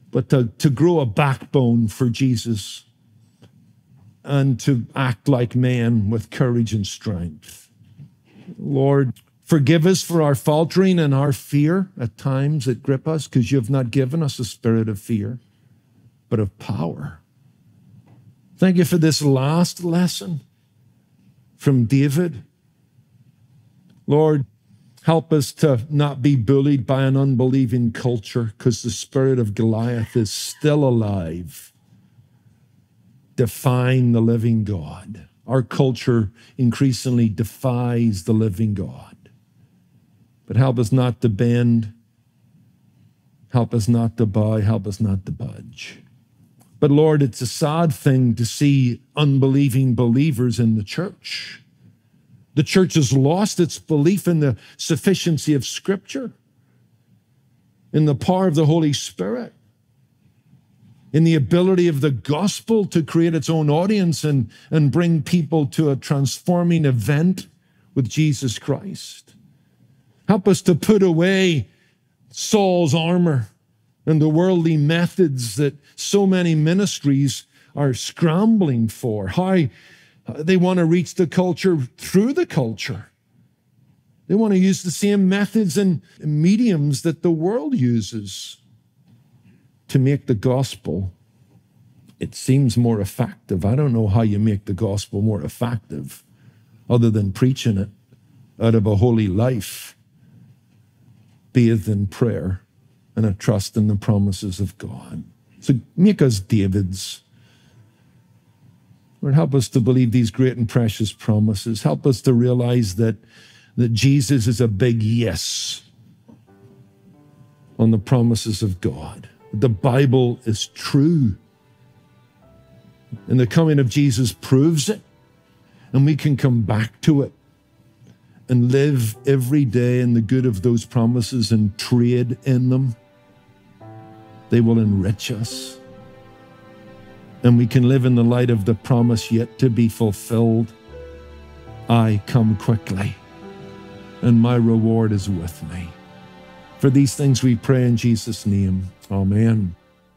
but to grow a backbone for Jesus and to act like men with courage and strength. Lord, forgive us for our faltering and our fear at times that grip us, because you have not given us a spirit of fear, but of power. Thank you for this last lesson from David. Lord, help us to not be bullied by an unbelieving culture, because the spirit of Goliath is still alive, defying the living God. Our culture increasingly defies the living God. But help us not to bend. Help us not to bow. Help us not to budge. But Lord, it's a sad thing to see unbelieving believers in the church. The church has lost its belief in the sufficiency of Scripture, in the power of the Holy Spirit, in the ability of the gospel to create its own audience and bring people to a transforming event with Jesus Christ. Help us to put away Saul's armor and the worldly methods that so many ministries are scrambling for. How they want to reach the culture through the culture. They want to use the same methods and mediums that the world uses to make the gospel, it seems, more effective. I don't know how you make the gospel more effective other than preaching it out of a holy life, bathed in prayer and a trust in the promises of God. So make us Davids. Lord, help us to believe these great and precious promises. Help us to realize that Jesus is a big yes on the promises of God. The Bible is true. And the coming of Jesus proves it. And we can come back to it and live every day in the good of those promises and trade in them. They will enrich us. And we can live in the light of the promise yet to be fulfilled. I come quickly, and my reward is with me. For these things we pray in Jesus' name. Amen.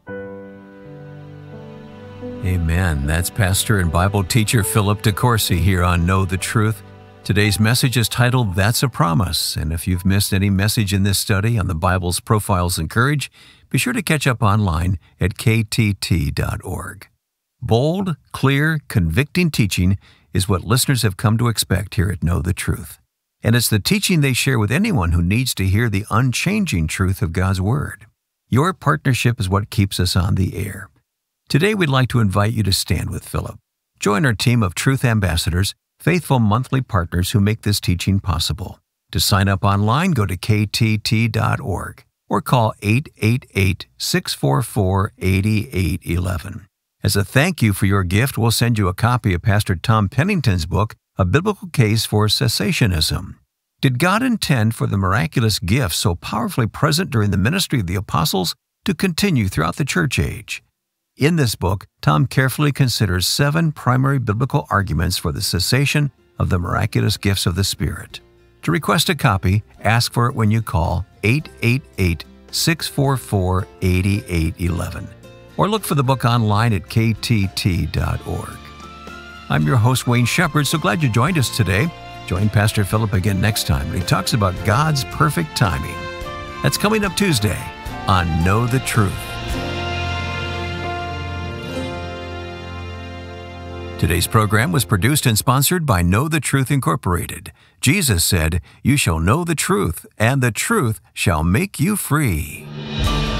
Amen. That's pastor and Bible teacher Philip DeCourcy here on Know the Truth. Today's message is titled, That's a Promise. And if you've missed any message in this study on the Bible's Profiles in Courage, be sure to catch up online at ktt.org. Bold, clear, convicting teaching is what listeners have come to expect here at Know the Truth. And it's the teaching they share with anyone who needs to hear the unchanging truth of God's Word. Your partnership is what keeps us on the air. Today, we'd like to invite you to stand with Philip. Join our team of Truth Ambassadors, faithful monthly partners who make this teaching possible. To sign up online, go to ktt.org or call 888-644-8811. As a thank you for your gift, we'll send you a copy of Pastor Tom Pennington's book, A Biblical Case for Cessationism. Did God intend for the miraculous gifts so powerfully present during the ministry of the apostles to continue throughout the church age? In this book, Tom carefully considers 7 primary biblical arguments for the cessation of the miraculous gifts of the Spirit. To request a copy, ask for it when you call 888-644-8811. Or look for the book online at ktt.org. I'm your host, Wayne Shepherd, so glad you joined us today. Join Pastor Philip again next time when he talks about God's perfect timing. That's coming up Tuesday on Know the Truth. Today's program was produced and sponsored by Know the Truth Incorporated. Jesus said, "You shall know the truth, and the truth shall make you free."